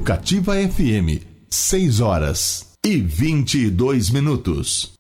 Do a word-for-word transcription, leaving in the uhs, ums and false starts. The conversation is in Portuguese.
Educativa F M, seis horas e vinte e dois minutos.